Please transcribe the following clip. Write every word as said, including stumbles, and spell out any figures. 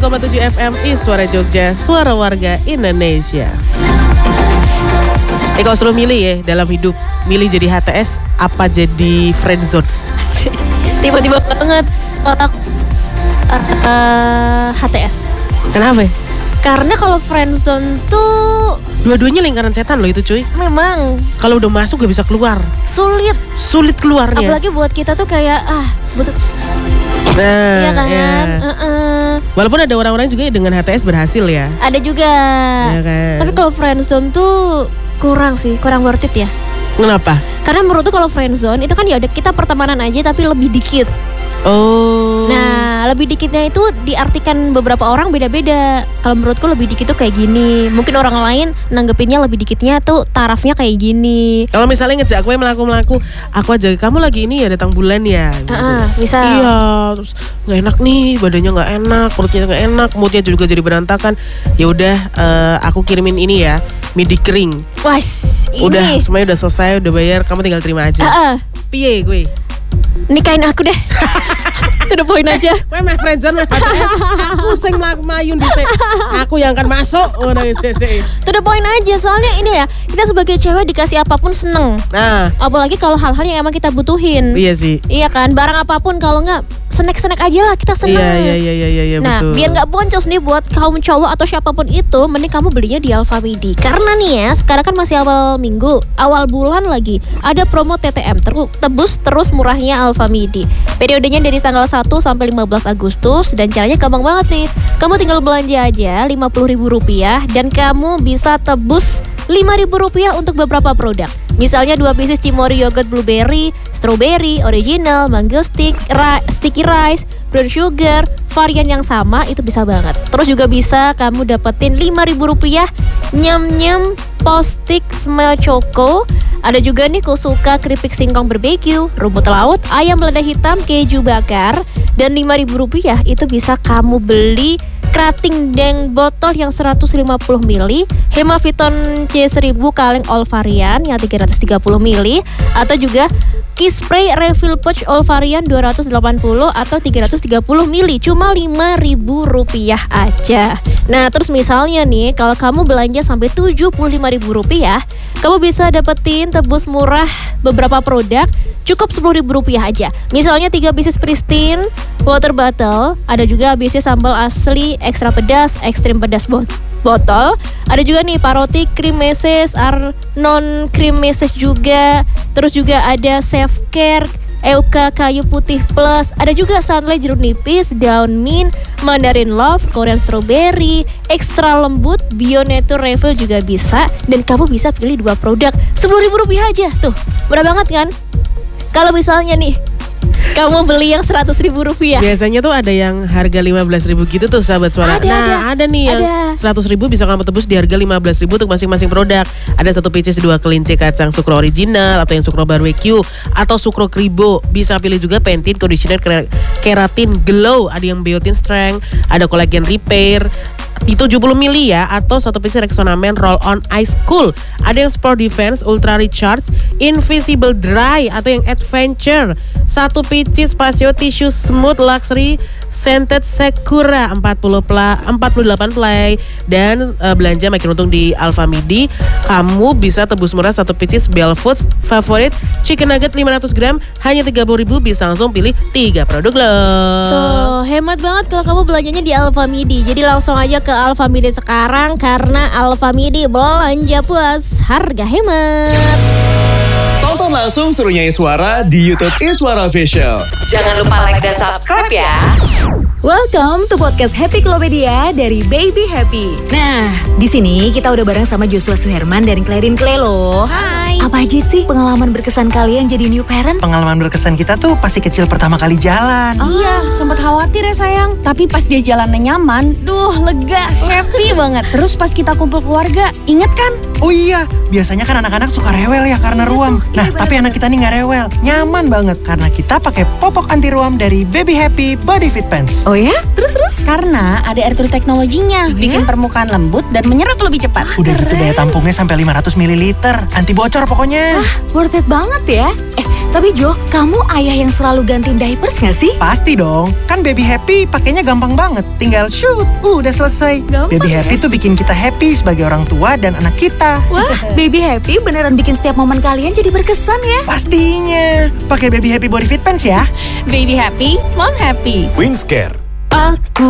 koma tujuh F M Iswara Jogja, suara warga Indonesia. Eh kalau suruh milih ya dalam hidup, milih jadi H T S apa jadi friendzone? Asik. Tiba-tiba banget otak uh, H T S. Kenapa? Karena kalau friendzone tuh dua-duanya lingkaran setan loh itu cuy. memang Kalau udah masuk gak bisa keluar. sulit. Sulit keluarnya. Apalagi buat kita tuh kayak ah butuh. Nah, Iya kan? ya. Uh-uh. Walaupun ada orang-orang juga yang dengan H T S berhasil ya. Ada juga. Iya kan? Tapi kalau friendzone tuh kurang sih, kurang worth it ya. Kenapa? Karena menurutku kalau friendzone itu kan ya udah kita pertemanan aja tapi lebih dikit. Oh. Nah, lebih dikitnya itu diartikan beberapa orang beda-beda. Kalau menurutku lebih dikit tuh kayak gini. Mungkin orang lain nanggepinnya lebih dikitnya tuh tarafnya kayak gini. Kalau misalnya ngejak gue melaku-melaku, aku aja kamu lagi ini ya datang bulan ya. Gitu. Uh-uh, misal. Iya, terus nggak enak nih, badannya nggak enak, perutnya nggak enak, moodnya juga jadi berantakan. Ya udah, uh, aku kirimin ini ya, midi kering. Wah, ini. Udah, semuanya udah selesai, udah bayar, kamu tinggal terima aja. Uh-uh. Piye gue? Nikahin aku deh. To the point aja. Gue mah friendzone mah H T S. Aku sing melayu dhisik. Aku yang akan masuk ngono wis deh. To the point aja. Soalnya ini ya, kita sebagai cewek dikasih apapun seneng. Nah, Apalagi kalau hal-hal yang emang kita butuhin. iya sih. Iya kan, barang apapun kalau nggak snack-snack aja lah kita seneng. Iya, iya, iya, iya, iya, Nah, betul. biar nggak boncos nih buat kaum cowok atau siapapun itu, mending kamu belinya di Alfamidi. Karena nih ya, sekarang kan masih awal minggu, awal bulan lagi, ada promo T T M, ter- tebus terus murahnya Alfamidi. Periodenya dari tanggal satu sampai lima belas Agustus, dan caranya gampang banget nih. Kamu tinggal belanja aja lima puluh ribu rupiah, dan kamu bisa tebus lima ribu rupiah untuk beberapa produk. Misalnya dua pieces Cimory yogurt blueberry, strawberry, original, mango stick, ra- sticky rice, brown sugar, varian yang sama itu bisa banget. Terus juga bisa kamu dapetin lima ribu rupiah nyam-nyam postik smell choco. Ada juga nih Kusuka keripik singkong barbeque, rumput laut, ayam lada hitam, keju bakar. Dan lima ribu rupiah itu bisa kamu beli Krating Deng botol yang seratus lima puluh mililiter, Hemaviton C seribu kaleng all varian yang tiga ratus tiga puluh mililiter, atau juga Kiss Spray refill pouch all varian dua ratus delapan puluh atau tiga ratus tiga puluh mililiter, cuma lima ribu rupiah aja. Nah, terus misalnya nih, kalau kamu belanja sampai tujuh puluh lima ribu rupiah, kamu bisa dapetin tebus murah beberapa produk cukup sepuluh ribu rupiah aja. Misalnya tiga pieces Pristine water bottle, ada juga B C sambal asli ekstra pedas, ekstrim pedas bot- botol. Ada juga nih paroti cream message, non cream message juga. Terus juga ada Safe Care Euka kayu putih plus. Ada juga Sunlight jeruk nipis, daun mint, Mandarin Love, Korean strawberry, ekstra lembut, Bio Nature refill juga bisa. Dan kamu bisa pilih dua produk sepuluh ribu rupiah aja. Tuh, murah banget kan? Kalau misalnya nih kamu beli yang seratus ribu rupiah. Biasanya tuh ada yang harga lima belas ribu gitu tuh sahabat suara. Ada, nah ada. ada nih yang Ada. seratus ribu bisa kamu tebus di harga lima belas ribu untuk masing-masing produk. Ada satu pieces dua kelinci kacang sukro original, atau yang sukro barbeque, atau sukro kribo. Bisa pilih juga Pantene conditioner keratin glow. Ada yang biotin strength, ada collagen repair di tujuh puluh mililiter ya, atau satu piece Rexona Men roll on ice cool. Ada yang Sport Defense ultra recharge invisible dry, atau yang adventure satu pieces Pasio tissue smooth luxury scented sakura empat puluh pla, empat puluh delapan play. Dan uh, belanja makin untung di Alfamidi, kamu bisa tebus murah satu pieces Bell Foods favorite chicken nugget lima ratus gram hanya tiga puluh ribu, bisa langsung pilih tiga produk loh. Tuh, hemat banget kalau kamu belanjanya di Alfamidi. Jadi langsung aja ke Alfamidi sekarang, karena Alfamidi belanja puas, harga hemat. Tonton langsung serunya Iswara di YouTube Iswara Official. Jangan lupa like dan subscribe ya. Welcome to podcast Happy Klopedia dari Baby Happy. Nah, di sini kita udah bareng sama Joshua Suherman dan Clarin Clay loh. Hai. Apa aja sih pengalaman berkesan kalian jadi new parent? Pengalaman berkesan kita tuh pasti kecil pertama kali jalan. Oh. Iya, sempat khawatir ya sayang. Tapi pas dia jalannya nyaman, duh lega, happy banget. Terus pas kita kumpul keluarga, inget kan? Oh iya, biasanya kan anak-anak suka rewel ya karena ruam. Nah, tapi anak kita nih nggak rewel, nyaman banget karena kita pakai popok anti ruam dari Baby Happy Body Fit Pants. Oh ya? Terus-terus? Karena ada air true teknologinya, bikin permukaan lembut dan menyerap lebih cepat. Udah gitu daya tampungnya sampai lima ratus mililiter, anti bocor pokoknya. Wah, worth it banget ya. Eh, Tapi Jo, kamu ayah yang selalu gantiin diapers gak sih? Pasti dong, kan Baby Happy pakainya gampang banget. Tinggal shoot, uh, udah selesai. Gampang Baby Happy tuh bikin kita happy sebagai orang tua dan anak kita. Wah, Baby Happy beneran bikin setiap momen kalian jadi berkesan ya. Pastinya, pakai Baby Happy Body Fit Pants ya. Baby happy, mom happy. Wings Care. Aku